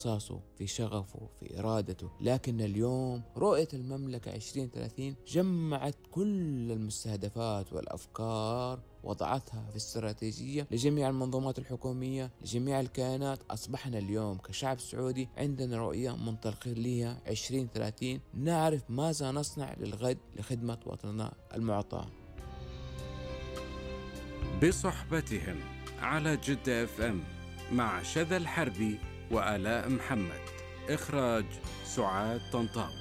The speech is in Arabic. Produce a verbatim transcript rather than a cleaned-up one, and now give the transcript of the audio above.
إخلاصه، في شغفه، في إرادته. لكن اليوم رؤية المملكة عشرين ثلاثين جمعت كل المستهدفات والأفكار، وضعتها في استراتيجية لجميع المنظومات الحكومية، لجميع الكيانات. أصبحنا اليوم كشعب سعودي عندنا رؤية منطلقين لها عشرين ثلاثين، نعرف ماذا نصنع للغد لخدمة وطننا المعطى. بصحبتهم على جدة اف ام مع شذى الحربي وآلاء محمد. إخراج سعاد طنطاوي.